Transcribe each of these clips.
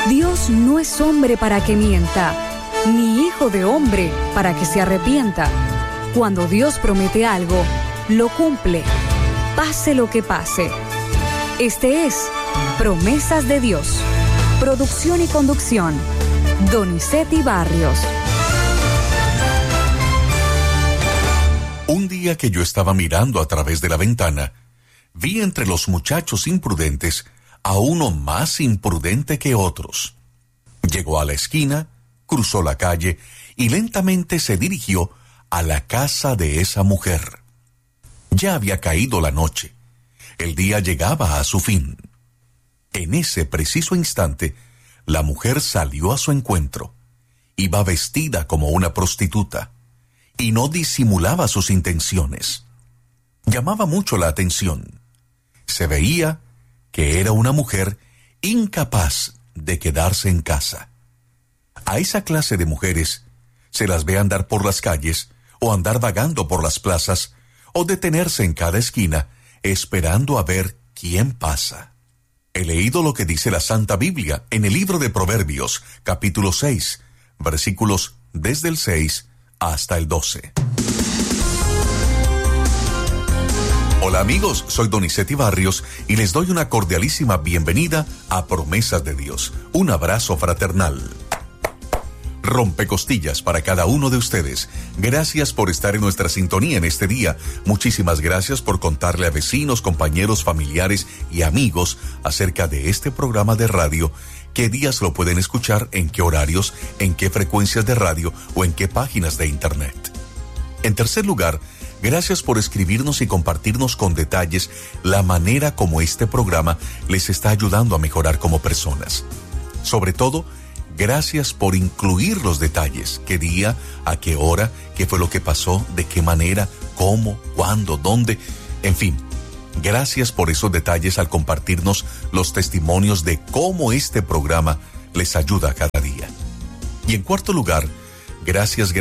Dios no es hombre para que mienta, ni hijo de hombre para que se arrepienta. Cuando Dios promete algo, lo cumple, pase lo que pase. Este es Promesas de Dios. Producción y conducción, Donizetti Barrios. Un día que yo estaba mirando a través de la ventana, vi entre los muchachos imprudentes a uno más imprudente que otros. Llegó a la esquina, cruzó la calle y lentamente se dirigió a la casa de esa mujer. Ya había caído la noche. El día llegaba a su fin. En ese preciso instante, la mujer salió a su encuentro. Iba vestida como una prostituta y no disimulaba sus intenciones. Llamaba mucho la atención. Se veía que era una mujer incapaz de quedarse en casa. A esa clase de mujeres se las ve andar por las calles o andar vagando por las plazas o detenerse en cada esquina esperando a ver quién pasa. He leído lo que dice la Santa Biblia en el libro de Proverbios, capítulo 6, versículos desde el 6 hasta el 12. Hola amigos, soy Donizetti Barrios y les doy una cordialísima bienvenida a Promesas de Dios. Un abrazo fraternal. Rompecostillas para cada uno de ustedes. Gracias por estar en nuestra sintonía en este día. Muchísimas gracias por contarle a vecinos, compañeros, familiares y amigos acerca de este programa de radio. ¿Qué días lo pueden escuchar? ¿En qué horarios? ¿En qué frecuencias de radio? ¿O en qué páginas de internet? En tercer lugar, gracias por escribirnos y compartirnos con detalles la manera como este programa les está ayudando a mejorar como personas. Sobre todo, gracias por incluir los detalles. ¿Qué día? ¿A qué hora? ¿Qué fue lo que pasó? ¿De qué manera? ¿Cómo? ¿Cuándo? ¿Dónde? En fin, gracias por esos detalles al compartirnos los testimonios de cómo este programa les ayuda cada día. Y en cuarto lugar, gracias,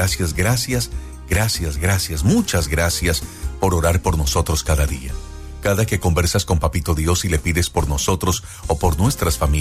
muchas gracias por orar por nosotros cada día. Cada que conversas con Papito Dios y le pides por nosotros o por nuestras familias,